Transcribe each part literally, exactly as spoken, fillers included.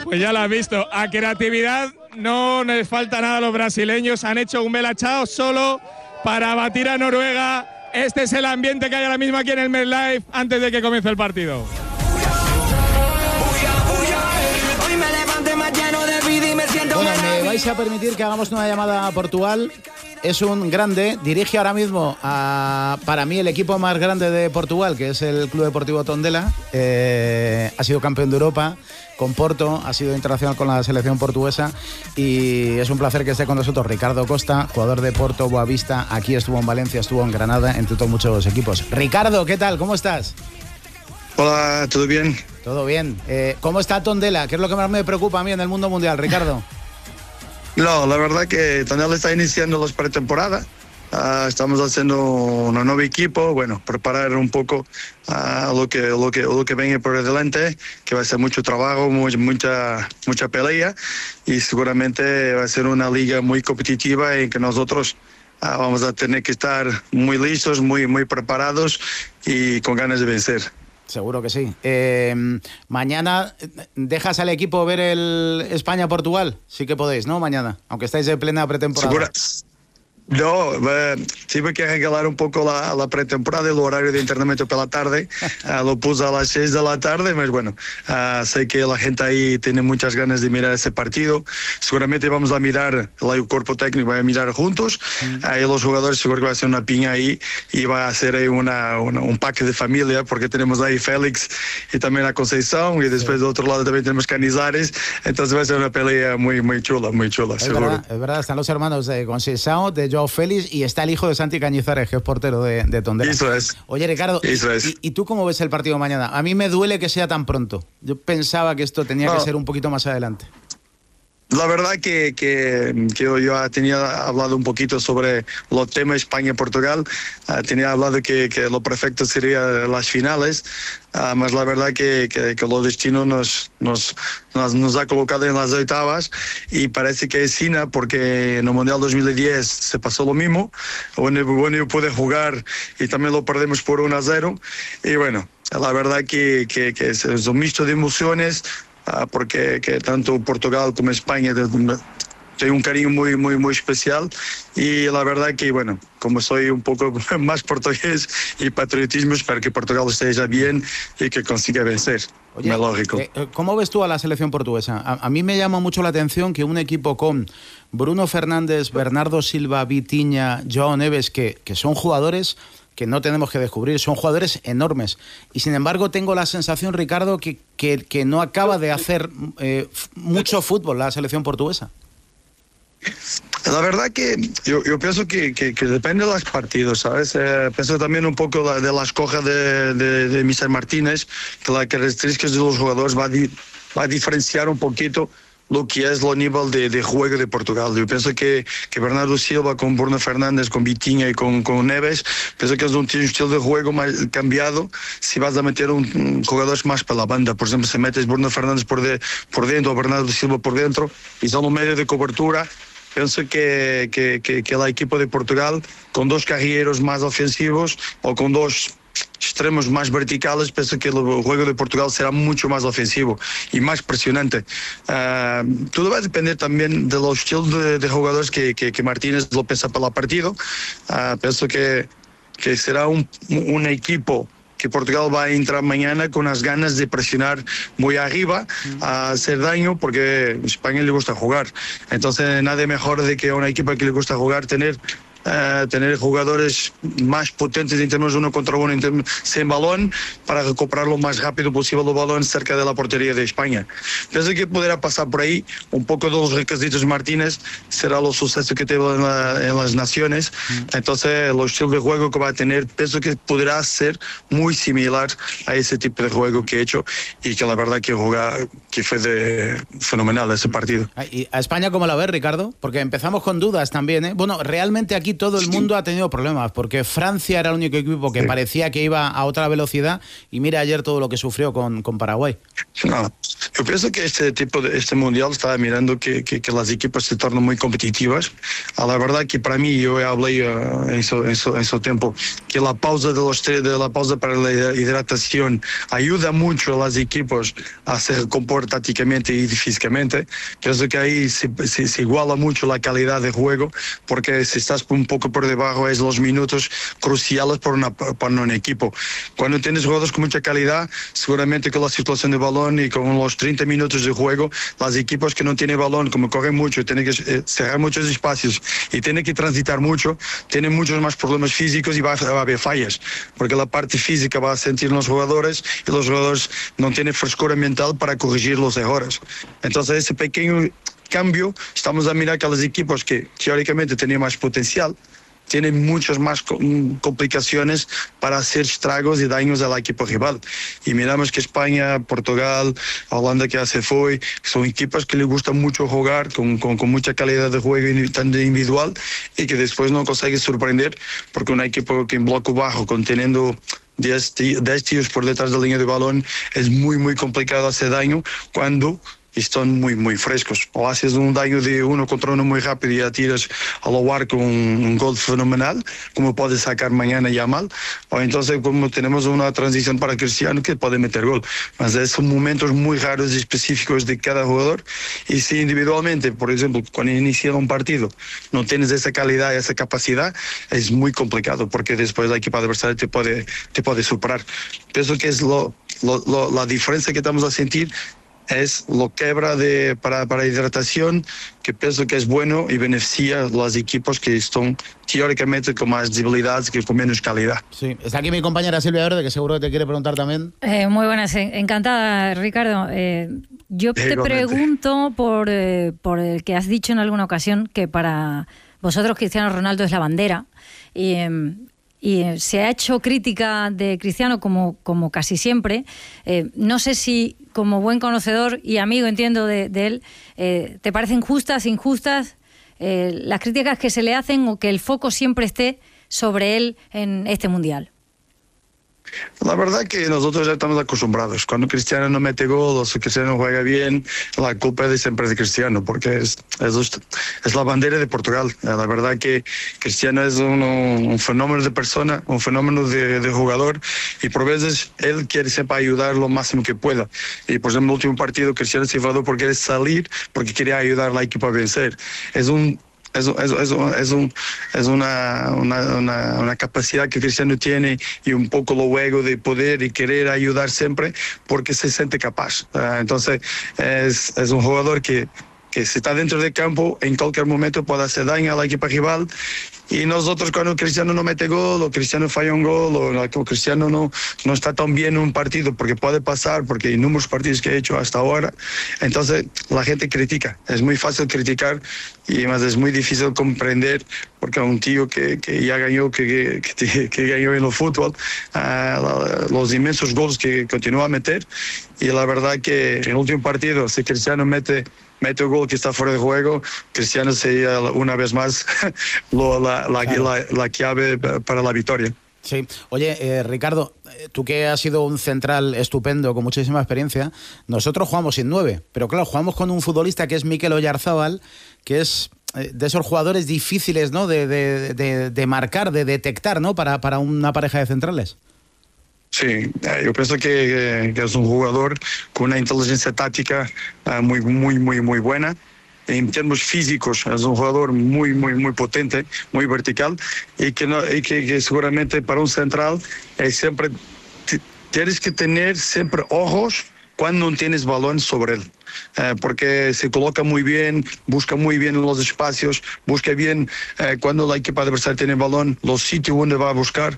Pues ya lo has visto, a creatividad no les falta nada a los brasileños, han hecho un Bella Ciao solo para batir a Noruega. Este es el ambiente que hay ahora mismo aquí en el MetLife antes de que comience el partido. Bueno, me vais a permitir que hagamos una llamada a Portugal. Es un grande, dirige ahora mismo a, para mí, el equipo más grande de Portugal, que es el Club Deportivo Tondela. Eh, ha sido campeón de Europa con Porto, ha sido internacional con la selección portuguesa y es un placer que esté con nosotros Ricardo Costa, jugador de Porto, Boavista. Aquí estuvo en Valencia, estuvo en Granada, entre todos muchos equipos. Ricardo, ¿qué tal? ¿Cómo estás? Hola, ¿todo bien? Todo bien. Eh, ¿Cómo está Tondela? ¿Qué es lo que más me preocupa a mí en el mundo mundial, Ricardo? No, la verdad que Tondela está iniciando las pretemporadas. Uh, estamos haciendo un nuevo equipo, bueno, preparar un poco uh, lo que lo que lo que viene por delante, que va a ser mucho trabajo, mucha mucha mucha pelea y seguramente va a ser una liga muy competitiva en que nosotros uh, vamos a tener que estar muy listos, muy muy preparados y con ganas de vencer. Seguro que sí. Eh, mañana, ¿dejas al equipo ver el España-Portugal? Sí que podéis, ¿no? Mañana, aunque estáis en plena pretemporada. Segura. No, eh, tuve que regalar un poco la, la pretemporada, el horario de entrenamiento por la tarde. Uh, lo puse a las seis de la tarde, pero bueno, uh, sé que la gente ahí tiene muchas ganas de mirar ese partido. Seguramente vamos a mirar, el cuerpo técnico va a mirar juntos. Mm. Ahí los jugadores seguro que va a ser una piña ahí y va a ser ahí una, una, un pack de familia, porque tenemos ahí Félix y también a Conceição, y después sí. De otro lado también tenemos Canizares. Entonces va a ser una pelea muy, muy chula, muy chula, es seguro. Verdad, es verdad, están los hermanos de Conceição, de Félix, y está el hijo de Santi Cañizares, que es portero de, de Tondela. Eso es. Oye, Ricardo, Eso es. ¿y, ¿y tú cómo ves el partido mañana? A mí me duele que sea tan pronto. Yo pensaba que esto tenía no. que ser un poquito más adelante. La verdad que, que, que yo ya tenía hablado un poquito sobre los temas España-Portugal. Uh, tenía hablado que, que lo perfecto sería las finales, uh, mas la verdad que, que, que lo destino nos, nos, nos, nos ha colocado en las octavas y parece que es China, porque en el Mundial dos mil diez se pasó lo mismo. Bueno, bueno, yo pude jugar y también lo perdemos por uno a cero. Y bueno, la verdad que, que, que es un mixto de emociones. Porque que tanto Portugal como España tengo un cariño muy muy muy especial y la verdad que bueno, como soy un poco más portugués y patriotismo, espero que Portugal esté bien y que consiga vencer. Oye, es lógico. Eh, ¿Cómo ves tú a la selección portuguesa? A, a mí me llama mucho la atención que un equipo con Bruno Fernández, Bernardo Silva, Vitinha, João Neves, que, que son jugadores que no tenemos que descubrir, son jugadores enormes. Y sin embargo tengo la sensación, Ricardo, que, que, que no acaba de hacer eh, mucho fútbol la selección portuguesa. La verdad que yo, yo pienso que, que, que depende de los partidos, ¿sabes? Eh, pienso también un poco la, de la escoja de, de, de míster Martínez, que las características de los jugadores va a, di, va a diferenciar un poquito lo que es el nivel de, de juego de Portugal. Yo pienso que, que Bernardo Silva con Bruno Fernández, con Vitinha y con, con Neves, pienso que es un, un estilo de juego más cambiado si vas a meter un, un jugadores más para la banda. Por ejemplo, si metes Bruno Fernández por, de, por dentro o Bernardo Silva por dentro y son un medio de cobertura, pienso que, que, que, que el equipo de Portugal, con dos carrileros más ofensivos o con dos extremos más verticales, pienso que el juego de Portugal será mucho más ofensivo y más presionante. Uh, todo va a depender también de los estilos de, de jugadores que, que, que Martínez lo piensa para el partido. Uh, pienso que, que será un, un equipo que Portugal va a entrar mañana con las ganas de presionar muy arriba, a hacer daño, porque a España le gusta jugar. Entonces nada mejor de que a una equipa que le gusta jugar tener Uh, tener jugadores más potentes en términos uno contra uno, en términos, sin balón, para recuperar lo más rápido posible el balón cerca de la portería de España. Pienso que podrá pasar por ahí un poco de los requisitos Martínez, será los sucesos que tuvo en, la, en las naciones. Mm. Entonces los estilos de juego que va a tener, pienso que podrá ser muy similar a ese tipo de juego que he hecho y que la verdad que jugar, que fue de, fenomenal ese partido. ¿Y a España cómo la ves, Ricardo? Porque empezamos con dudas también, ¿eh? Bueno, realmente aquí todo el mundo ha tenido problemas, porque Francia era el único equipo que sí. parecía que iba a otra velocidad, y mira ayer todo lo que sufrió con, con Paraguay. No, yo pienso que este tipo de este mundial está mirando que, que, que las equipos se tornan muy competitivas. A la verdad que para mí, yo hablé uh, en, su, en, su, en su tiempo, que la pausa de los tres, de la pausa para la hidratación ayuda mucho a los equipos a se comportar tácticamente y físicamente. Pienso que ahí se, se, se iguala mucho la calidad de juego, porque si estás un poco por debajo es los minutos cruciales para, una, para un equipo. Cuando tienes jugadores con mucha calidad, seguramente con la situación de balón y con los treinta minutos de juego, los equipos que no tienen balón, como corren mucho, tienen que eh, cerrar muchos espacios y tienen que transitar mucho, tienen muchos más problemas físicos y va, va a haber fallas, porque la parte física va a sentir los jugadores y los jugadores no tienen frescura mental para corregir los errores. Entonces ese pequeño cambio, estamos a mirar que los equipos que teóricamente tenían más potencial tienen muchas más complicaciones para hacer estragos y daños al equipo rival. Y miramos que España, Portugal, Holanda que ya se fue, son equipos que les gusta mucho jugar con, con, con mucha calidad de juego individual y que después no consiguen sorprender, porque un equipo que en bloque bajo, conteniendo diez tíos por detrás de la línea de balón, es muy, muy complicado hacer daño cuando están muy, muy frescos. O haces un daño de uno contra uno muy rápido y ya tiras al ar con un, un gol fenomenal, como puedes sacar mañana ya mal, o entonces como tenemos una transición para Cristiano que puede meter gol. Pero son momentos muy raros y específicos de cada jugador, y si individualmente, por ejemplo, cuando inicia un partido no tienes esa calidad, esa capacidad, es muy complicado, porque después la equipo adversaria te puede, te puede superar. Pienso que es lo, lo, lo, la diferencia que estamos a sentir es lo quebra de, para, para hidratación, que pienso que es bueno y beneficia a los equipos que están teóricamente con más debilidades que con menos calidad. Sí, está aquí mi compañera Silvia Verde, que seguro que te quiere preguntar también. Eh, muy buenas, encantada, Ricardo. Eh, yo te Igualmente. pregunto por, eh, por el que has dicho en alguna ocasión que para vosotros Cristiano Ronaldo es la bandera, y... Eh, y se ha hecho crítica de Cristiano como, como casi siempre. Eh, no sé si como buen conocedor y amigo, entiendo, de, de él, eh, ¿te parecen justas, injustas eh, las críticas que se le hacen, o que el foco siempre esté sobre él en este Mundial? La verdad que nosotros ya estamos acostumbrados. Cuando Cristiano no mete gol o si Cristiano juega bien, la culpa es de siempre de Cristiano, porque es, es, es la bandera de Portugal. La verdad que Cristiano es un, un fenómeno de persona, un fenómeno de, de jugador, y por veces él quiere siempre ayudar lo máximo que pueda. Y por ejemplo, en el último partido Cristiano se enfadó porque quiere salir, porque quería ayudar al equipo a vencer. Es un Es, es, es, es, un, es una, una, una, una capacidad que Cristiano tiene, y un poco lo ego de poder y querer ayudar siempre porque se siente capaz. Uh, entonces es, es un jugador que, que si está dentro del campo en cualquier momento puede hacer daño al equipo rival. Y nosotros, cuando Cristiano no mete gol, o Cristiano falla un gol, o Cristiano no, no está tan bien en un partido, porque puede pasar, porque hay números partidos que he hecho hasta ahora, entonces la gente critica. Es muy fácil criticar, y más es muy difícil comprender, porque un tío que, que ya ganó, que, que, que ganó en el fútbol, uh, los inmensos goles que continúa a meter, y la verdad que en el último partido, si Cristiano mete mete un gol que está fuera de juego, Cristiano sería una vez más lo, la, la, claro. la, la clave para la victoria. Sí. Oye, eh, Ricardo, tú que has sido un central estupendo, con muchísima experiencia, nosotros jugamos sin nueve, pero claro, jugamos con un futbolista que es Mikel Oyarzabal, que es de esos jugadores difíciles, ¿no?, de, de, de, de marcar, de detectar, ¿no?, para, para una pareja de centrales. Sí, yo pienso que, que es un jugador con una inteligencia táctica uh, muy, muy, muy, muy buena. En términos físicos es un jugador muy, muy, muy potente, muy vertical, y que, no, y que, que seguramente para un central es siempre tienes que tener siempre ojos cuando no tienes balón sobre él. Eh, porque se coloca muy bien, busca muy bien los espacios, busca bien eh, cuando la equipa adversaria tiene balón, los sitios donde va a buscar,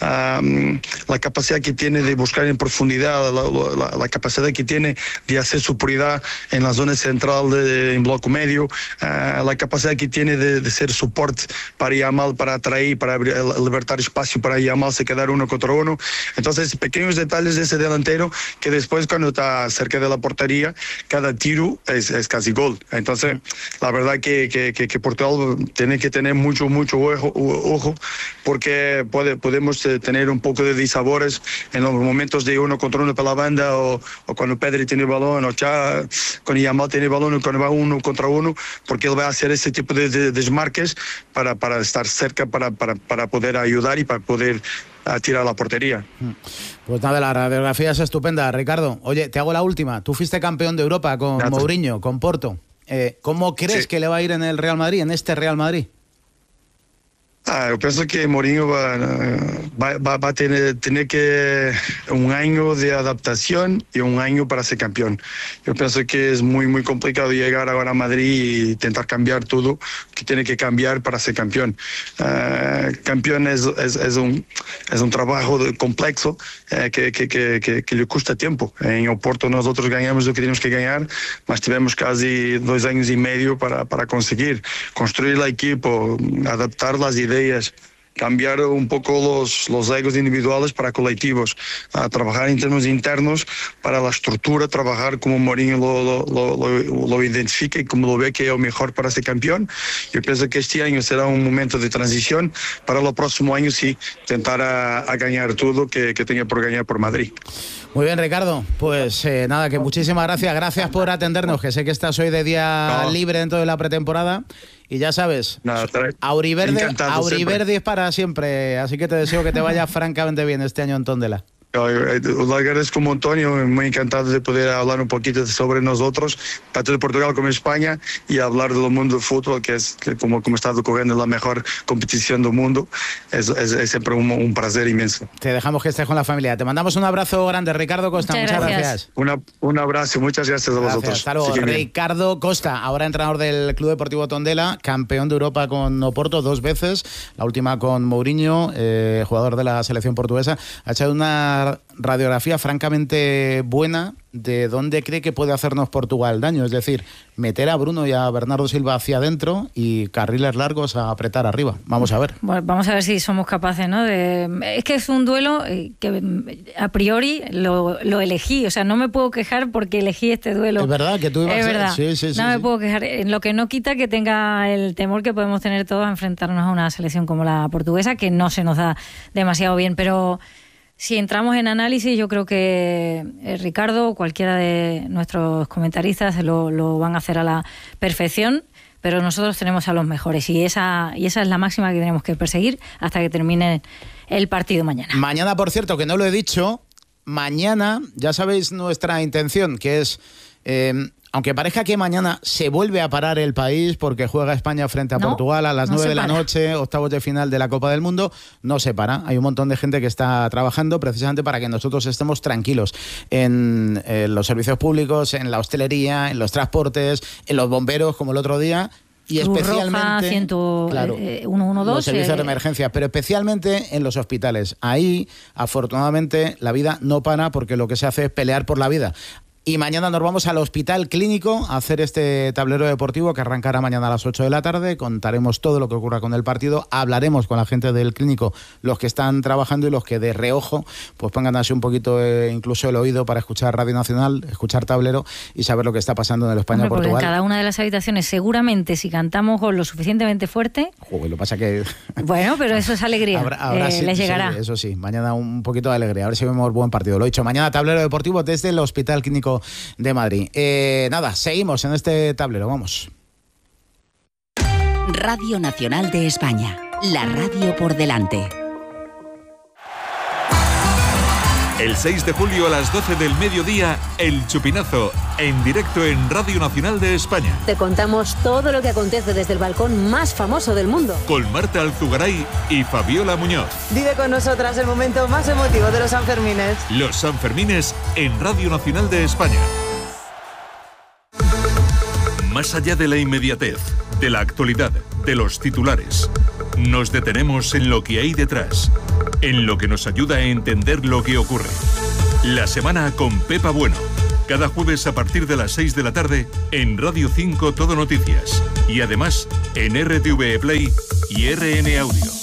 um, la capacidad que tiene de buscar en profundidad, la, la, la capacidad que tiene de hacer superioridad en la zona central, de, en bloque medio, uh, la capacidad que tiene de, de ser soporte para Yamal, para atraer, para abrir, libertar espacio para Yamal se quedar uno contra uno. Entonces, pequeños detalles de ese delantero que después, cuando está está cerca de la portería, cada tiro es, es casi gol. Entonces, la verdad que, que, que, que Portugal tiene que tener mucho, mucho ojo, ojo porque puede, podemos tener un poco de disabores en los momentos de uno contra uno por la banda, o, o cuando Pedri tiene el balón, o ya, cuando Yamal tiene el balón, o cuando va uno contra uno, porque él va a hacer ese tipo de, de desmarques para, para estar cerca, para, para, para poder ayudar y para poder a tirar a la portería. Pues nada, la radiografía es estupenda, Ricardo. Oye, te hago la última. Tú fuiste campeón de Europa con Gracias. Mourinho, con Porto. Eh, ¿Cómo crees sí. que le va a ir en el Real Madrid, en este Real Madrid? Ah, yo pienso que Mourinho va, va, va, va a tener, tener que un año de adaptación y un año para ser campeón. Yo pienso que es muy muy complicado llegar ahora a Madrid y intentar cambiar todo que tiene que cambiar para ser campeón. Uh, campeón es, es, es, un, es un trabajo complejo eh, que, que, que, que, que le cuesta tiempo. En Oporto nosotros ganhamos lo que tenemos que ganar, mas tivemos casi dos años y medio para, para conseguir construir el equipo, adaptar las ideas, cambiar un poco los, los egos individuales para colectivos, a trabajar en términos internos para la estructura, trabajar como Mourinho lo, lo, lo, lo, lo identifica y como lo ve que es lo mejor para ser campeón. Yo pienso que este año será un momento de transición para el próximo año sí intentar a, a ganar todo que, que tenga por ganar por Madrid. Muy bien, Ricardo, pues eh, nada, que muchísimas gracias, gracias por atendernos, que sé que estás hoy de día no. libre dentro de la pretemporada. Y ya sabes, Nada, Auriverde, Auriverde es para siempre, así que te deseo que te vaya francamente bien este año en Tondela. Lo agradezco un montón y muy encantado de poder hablar un poquito sobre nosotros, tanto de Portugal como de España, y hablar del mundo del fútbol, que es que como, como está ocurriendo la mejor competición del mundo. Es, es, es siempre un, un placer inmenso. Te dejamos que estés con la familia. Te mandamos un abrazo grande, Ricardo Costa. Muchas, muchas gracias. gracias. Una, un abrazo, muchas gracias a vosotros. Hasta luego. Ricardo Costa, ahora entrenador del Club Deportivo Tondela, campeón de Europa con Oporto dos veces, la última con Mourinho, eh, jugador de la selección portuguesa. Ha echado una radiografía francamente buena de dónde cree que puede hacernos Portugal daño, es decir, meter a Bruno y a Bernardo Silva hacia adentro y carriles largos a apretar arriba. Vamos a ver. Bueno, vamos a ver si somos capaces, ¿no? De... Es que es un duelo que a priori lo, lo elegí, o sea, no me puedo quejar porque elegí este duelo. Es verdad que tú ibas es a... verdad. Sí, sí, sí, no sí. me puedo quejar, lo que no quita que tenga el temor que podemos tener todos a enfrentarnos a una selección como la portuguesa, que no se nos da demasiado bien, pero si entramos en análisis, yo creo que eh, Ricardo o cualquiera de nuestros comentaristas lo, lo van a hacer a la perfección, pero nosotros tenemos a los mejores y esa, y esa es la máxima que tenemos que perseguir hasta que termine el partido mañana. Mañana, por cierto, que no lo he dicho, mañana, ya sabéis nuestra intención, que es... Eh, aunque parezca que mañana se vuelve a parar el país porque juega España frente a no, Portugal a las no nueve de la noche, octavos de final de la Copa del Mundo, no se para. Hay un montón de gente que está trabajando precisamente para que nosotros estemos tranquilos en, en los servicios públicos, en la hostelería, en los transportes, en los bomberos, como el otro día. Y Cruz especialmente Roja, ciento, claro, eh, ciento doce, los servicios eh, de emergencia, pero especialmente en los hospitales. Ahí, afortunadamente, la vida no para porque lo que se hace es pelear por la vida. Y mañana nos vamos al Hospital Clínico a hacer este tablero deportivo que arrancará mañana a las ocho de la tarde. Contaremos todo lo que ocurra con el partido. Hablaremos con la gente del clínico, los que están trabajando y los que de reojo pues pongan así un poquito eh, incluso el oído para escuchar Radio Nacional, escuchar tablero y saber lo que está pasando en el España-Portugal. En cada una de las habitaciones, seguramente, si cantamos con lo suficientemente fuerte... Joder, lo pasa que... Bueno, pero eso es alegría. Habrá, habrá, eh, sí, les llegará. Sí, eso sí, mañana un poquito de alegría. A ver si vemos buen partido. Lo he dicho, mañana tablero deportivo desde el Hospital Clínico de Madrid. Eh, nada, seguimos en este tablero, vamos. Radio Nacional de España, la radio por delante. El seis de julio a las doce del mediodía, El Chupinazo, en directo en Radio Nacional de España. Te contamos todo lo que acontece desde el balcón más famoso del mundo. Con Marta Alzugaray y Fabiola Muñoz. Vive con nosotras el momento más emotivo de los Sanfermines. Los Sanfermines en Radio Nacional de España. Más allá de la inmediatez, de la actualidad, de los titulares, nos detenemos en lo que hay detrás, en lo que nos ayuda a entender lo que ocurre. La semana con Pepa Bueno, cada jueves a partir de las seis de la tarde en Radio cinco Todo Noticias y además en R T V E Play y R N Audio.